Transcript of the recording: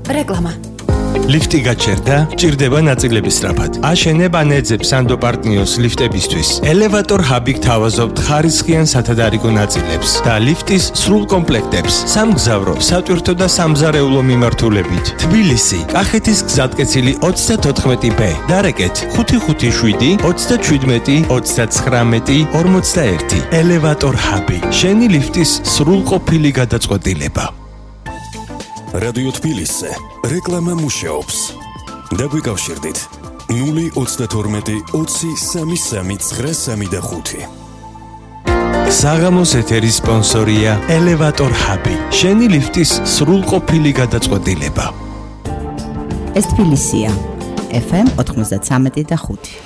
რეკლამა. ლიფტი გაჩერდა, ჭირდება ნაწილების სწრაფად. აშენებ ან ეძებ სანდო პარტნიოს ლიფტებისთვის. ელევატორ ჰაბი გთავაზობთ ხარისხიან სათადარიგო ნაწილებს და ლიფტის სრულ კომპლექტებს. სამგზავრო, სატვირთო და სამზარეულო მიმართულებით. თბილისი, კახეთის გზატკეცილი 34B. დარეკეთ 557 37 39 41. ელევატორ ჰაბი. შენი ლიფტის სრულყოფილი გადაწყვეტილება. რადიო თბილისზე რეკლამა მუშაობს. დაგვიკავშირდით 032 20 33 935. საღამოს ეთერის სპონსორია ელევატორ ჰაბი. შენი ლიფტის სრულყოფილი გადაწყვეტილება. ეს თბილისია FM 93.5.